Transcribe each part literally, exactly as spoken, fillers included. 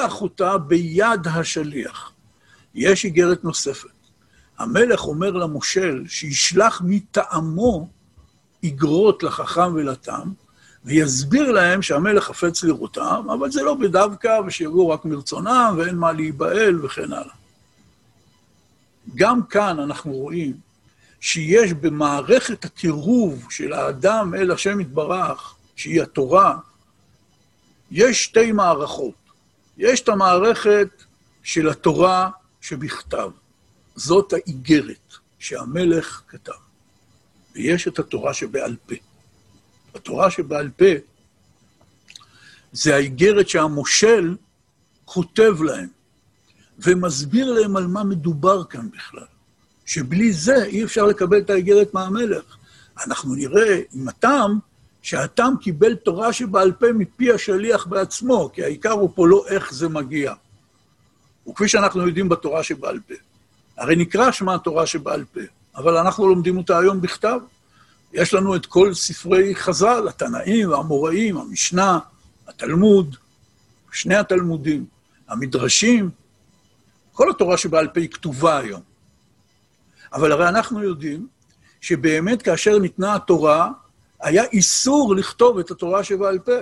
ושולח אותה ביד השליח. יש איגרת נוספת. המלך אומר למושל שישלח מטעמו איגרות לחכם ולתם, ויסביר להם שהמלך חפץ לראותם, אבל זה לא בדווקא, ושיבואו רק מרצונם, ואין מה להיבהל וכן הלאה. גם כאן אנחנו רואים שיש במערכת הקירוב של האדם אל השם יתברך, שהיא התורה, יש שתי מערכות. יש את המערכת של התורה שבכתב. זאת האיגרת שהמלך כתב. ויש את התורה שבעל פה. התורה שבעל פה זה האיגרת שהמושל כותב להם, ומסביר להם על מה מדובר כאן בכלל. שבלי זה אי אפשר לקבל את האיגרת מהמלך. אנחנו נראה עם התם, שהתם קיבל תורה שבעל פה מפי השליח בעצמו, כי העיקר הוא פה לא איך זה מגיע. וכפי שאנחנו יודעים בתורה שבעל פה. הרי נקרא שמה התורה שבעל פה, אבל אנחנו לומדים אותה היום בכתב. יש לנו את כל ספרי חז"ל, התנאים והאמוראים, המשנה, התלמוד, שני התלמודים, המדרשים, כל התורה שבעל פה היא כתובה היום. אבל הרי אנחנו יודעים שבאמת כאשר ניתנה התורה, היה איסור לכתוב את התורה שבעל פה.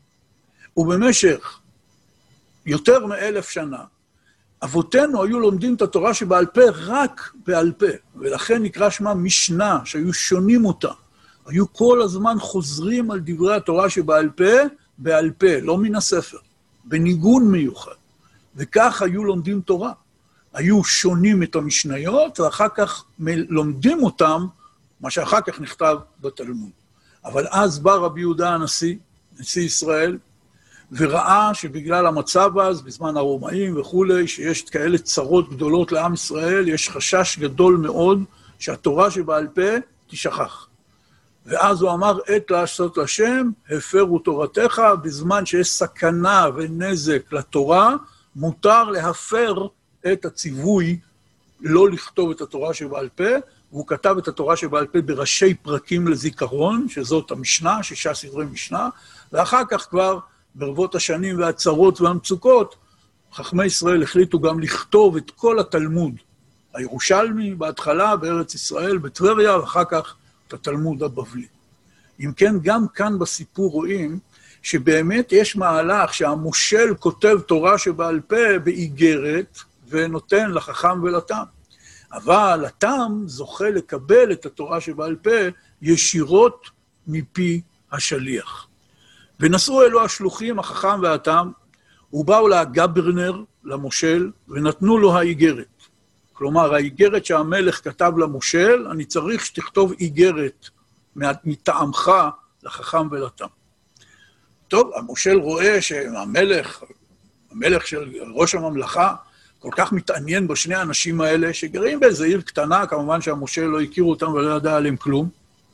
ובמשך יותר מאלף שנה, אבותינו היו לומדים את התורה שבעל פה רק בעל פה, ולכן נקרא שמה משנה, שהיו שונים אותה. היו כל הזמן חוזרים על דברי התורה שבעל פה, בעל פה, לא מן הספר, בניגון מיוחד. וכך היו לומדים תורה. היו שונים את המשניות, ואחר כך לומדים אותם, מה שאחר כך נכתב בתלמוד. אבל אז בא רבי יהודה הנשיא, נשיא ישראל, וראה שבגלל המצב אז, בזמן הרומאים וכולי, שיש כאלה צרות גדולות לעם ישראל, יש חשש גדול מאוד שהתורה שבעל פה תשכח. ואז הוא אמר, עת לעשות לשם, הפרו תורתך, בזמן שיש סכנה ונזק לתורה, מותר להפר את הציווי לא לכתוב את התורה שבעל פה, והוא כתב את התורה שבעל פה בראשי פרקים לזיכרון, שזאת המשנה, שישה סדרי משנה, ואחר כך כבר ברבות השנים והצרות והמצוקות, חכמי ישראל החליטו גם לכתוב את כל התלמוד, הירושלמי בהתחלה בארץ ישראל, בטבריה, ואחר כך את התלמוד הבבלי. אם כן, גם כאן בסיפור רואים שבאמת יש מהלך שהמושל כותב תורה שבעל פה באיגרת, ונותן לחכם ולתם. אבל התם זוכה לקבל את התורה שבעל פה ישירות מפי השליח. ונסעו אלו השלוחים, החכם והתם, ובאו להגברנר, למושל, ונתנו לו האיגרת. כלומר, האיגרת שהמלך כתב למושל, אני צריך שתכתוב איגרת מטעמך לחכם ולתם. טוב, המושל רואה שהמלך, המלך של ראש הממלכה, כל כך מתעניין בשני האנשים האלה, שגרים באיזו עיר קטנה, כמובן שהמושל לא הכירו אותם ולא ידע עליהם כלום,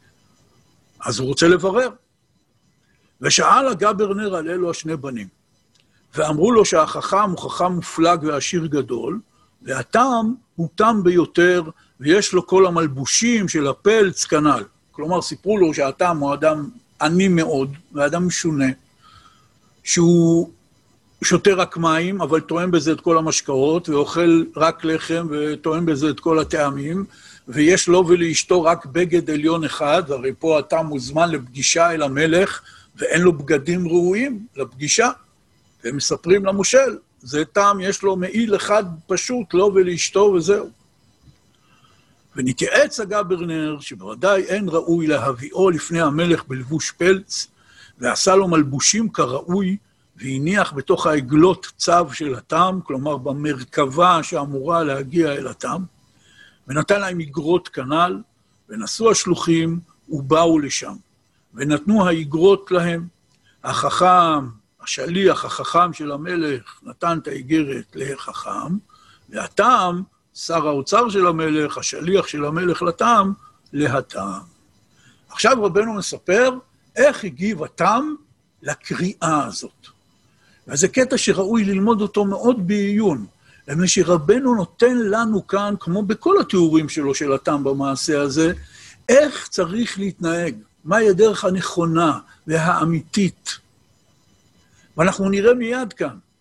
אז הוא רוצה לברר. ושאל הגברנר על אלו השני בנים, ואמרו לו שהחכם הוא חכם מופלג ועשיר גדול, והתם הוא תם ביותר, ויש לו כל המלבושים של הפלץ כנ"ל. כלומר, סיפרו לו שהתם הוא אדם עני מאוד, ואדם משונה, שהוא שותה רק מים, אבל טועם בזה את כל המשקאות, ואוכל רק לחם, וטועם בזה את כל הטעמים, ויש לו ולאשתו רק בגד עליון אחד, הרי פה התם מוזמן לפגישה אל המלך, ואין לו בגדים ראויים לפגישה. והם מספרים למושל, זה תם, יש לו מעיל אחד פשוט, לו ולאשתו וזהו. ונתייעץ הגברנר, שבוודאי אין ראוי להביאו לפני המלך בלבוש פלץ, ועשה לו מלבושים כראוי, והניח בתוך העגלות צו של התם, כלומר במרכבה שאמורה להגיע אל התם, ונתן להם איגרות כנ"ל, ונסעו השלוחים ובאו לשם, ונתנו האיגרות להם. החכם, השליח החכם של המלך, נתן את האיגרת לחכם, והתם, שר האוצר של המלך, השליח של המלך לתם, להתם. עכשיו רבנו מספר איך הגיב התם לקריאה הזאת. וזה קטע שראוי ללמוד אותו מאוד בעיון, למי שרבנו נותן לנו כאן, כמו בכל התיאורים שלו של התם במעשה הזה, איך צריך להתנהג, מהי הדרך הנכונה והאמיתית. ואנחנו נראה מיד כאן,